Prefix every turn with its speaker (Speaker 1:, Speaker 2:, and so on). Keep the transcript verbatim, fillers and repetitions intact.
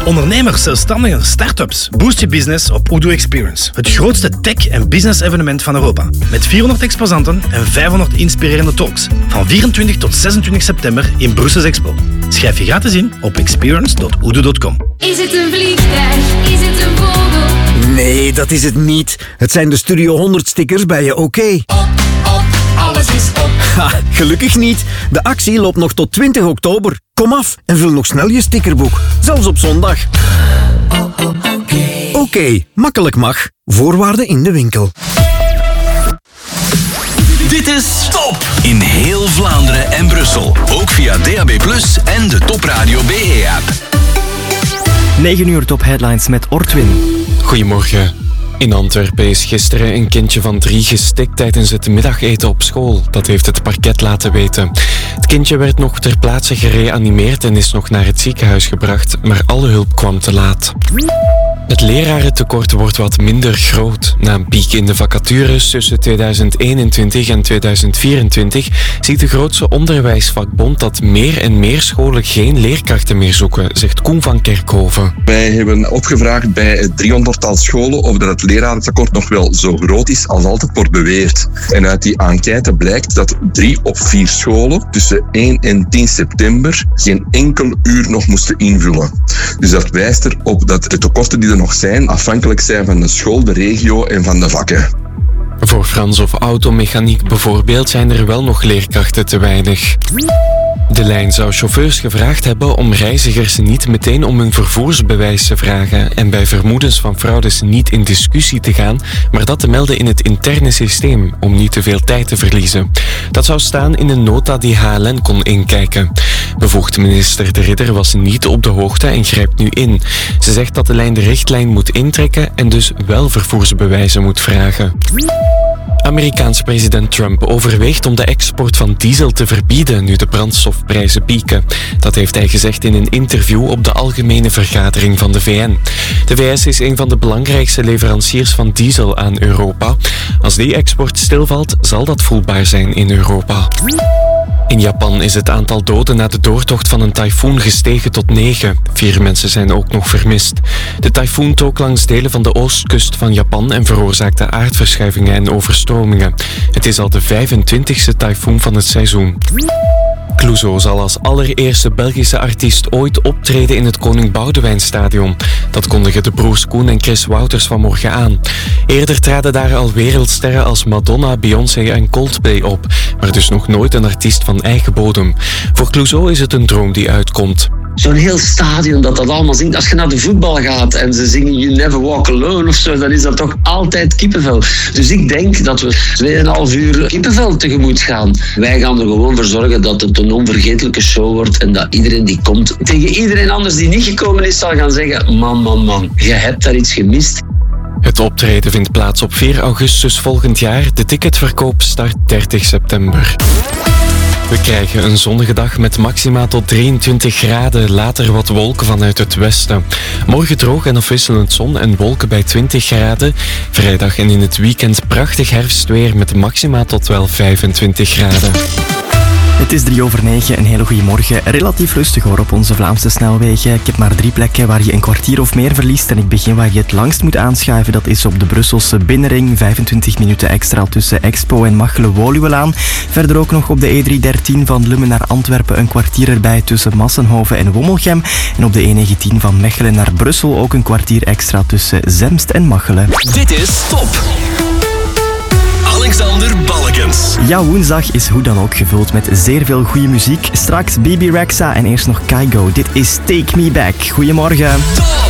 Speaker 1: Ondernemers, zelfstandigen, start-ups. Boost je business op Odoo Experience. Het grootste tech- en business-evenement van Europa. Met vierhonderd exposanten en vijfhonderd inspirerende talks. Van vierentwintig tot zesentwintig september in Brussels Expo. Schrijf je gratis in op experience dot odoo dot com.
Speaker 2: Is het een vliegtuig? Is het een vogel?
Speaker 3: Nee, dat is het niet. Het zijn de Studio honderd stickers bij je OK.
Speaker 2: Op, op, alles is op.
Speaker 3: Ha, gelukkig niet. De actie loopt nog tot twintig oktober. Kom af en vul nog snel je stickerboek. Zelfs op zondag. Oké, okay, makkelijk mag. Voorwaarden in de winkel.
Speaker 4: Dit is Top in heel Vlaanderen en Brussel. Ook via D A B plus, en de Top Radio B E-app.
Speaker 5: negen uur Top Headlines met Ortwin.
Speaker 6: Goedemorgen. In Antwerpen is gisteren een kindje van drie gestikt tijdens het middageten op school. Dat heeft het parket laten weten. Het kindje werd nog ter plaatse gereanimeerd en is nog naar het ziekenhuis gebracht, maar alle hulp kwam te laat. Het lerarentekort wordt wat minder groot. Na een piek in de vacatures tussen tweeduizend eenentwintig en tweeduizend vierentwintig ziet de grootste onderwijsvakbond dat meer en meer scholen geen leerkrachten meer zoeken, zegt Koen van Kerkhoven.
Speaker 7: Wij hebben opgevraagd bij het driehonderdtal scholen of dat het lerarentekort nog wel zo groot is als altijd wordt beweerd. En uit die enquête blijkt dat drie op vier scholen tussen één en tien september geen enkel uur nog moesten invullen. Dus dat wijst erop dat de tekorten die er nog zijn afhankelijk zijn van de school, de regio en van de vakken.
Speaker 6: Voor Frans of automechaniek bijvoorbeeld zijn er wel nog leerkrachten te weinig. De lijn zou chauffeurs gevraagd hebben om reizigers niet meteen om hun vervoersbewijs te vragen en bij vermoedens van fraudes niet in discussie te gaan, maar dat te melden in het interne systeem om niet te veel tijd te verliezen. Dat zou staan in een nota die H L N kon inkijken. Bevoegde minister De Ridder was niet op de hoogte en grijpt nu in. Ze zegt dat de lijn de richtlijn moet intrekken en dus wel vervoersbewijzen moet vragen. Amerikaanse president Trump overweegt om de export van diesel te verbieden nu de brandstofprijzen pieken. Dat heeft hij gezegd in een interview op de Algemene Vergadering van de V N. De V S is een van de belangrijkste leveranciers van diesel aan Europa. Als die export stilvalt, zal dat voelbaar zijn in Europa. In Japan is het aantal doden na de doortocht van een tyfoon gestegen tot negen. Vier mensen zijn ook nog vermist. De tyfoon took langs delen van de oostkust van Japan en veroorzaakte aardverschuivingen en overstromingen. Het is al de vijfentwintigste tyfoon van het seizoen. Clouseau zal als allereerste Belgische artiest ooit optreden in het Koning Boudewijnstadion. Dat kondigen de broers Koen en Chris Wouters vanmorgen aan. Eerder traden daar al wereldsterren als Madonna, Beyoncé en Coldplay op, maar dus nog nooit een artiest van eigen bodem. Voor Clouseau is het een droom die uitkomt.
Speaker 8: Zo'n heel stadion dat dat allemaal zingt. Als je naar de voetbal gaat en ze zingen You Never Walk Alone of zo, dan is dat toch altijd kippenvel. Dus ik denk dat we tweeënhalf uur kippenvel tegemoet gaan. Wij gaan er gewoon voor zorgen dat het een onvergetelijke show wordt en dat iedereen die komt tegen iedereen anders die niet gekomen is zal gaan zeggen, man, man, man, je hebt daar iets gemist.
Speaker 6: Het optreden vindt plaats op vier augustus volgend jaar. De ticketverkoop start dertig september. We krijgen een zonnige dag met maxima tot drieëntwintig graden, later wat wolken vanuit het westen. Morgen droog en afwisselend zon en wolken bij twintig graden. Vrijdag en in het weekend prachtig herfstweer met maxima tot wel vijfentwintig graden.
Speaker 5: Het is drie over negen, een hele goede morgen. Relatief rustig hoor op onze Vlaamse snelwegen. Ik heb maar drie plekken waar je een kwartier of meer verliest. En ik begin waar je het langst moet aanschuiven. Dat is op de Brusselse Binnenring. vijfentwintig minuten extra tussen Expo en Machelen-Woluwelaan. Verder ook nog op de E driehonderddertien van Lummen naar Antwerpen. Een kwartier erbij tussen Massenhoven en Wommelgem. En op de E negentien van Mechelen naar Brussel ook een kwartier extra tussen Zemst en Machelen.
Speaker 4: Dit is Top. Alexander Balkens.
Speaker 5: Ja, woensdag is hoe dan ook gevuld met zeer veel goede muziek. Straks B B Rexha en eerst nog Kygo. Dit is Take Me Back. Goedemorgen.
Speaker 4: Top.